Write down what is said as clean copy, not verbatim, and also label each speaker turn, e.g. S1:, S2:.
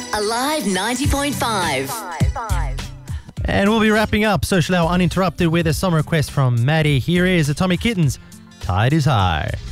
S1: Alive 90.5.
S2: And we'll be wrapping up Social Hour Uninterrupted with a song request from Maddie. Here is Atomic Kittens, Tide is High.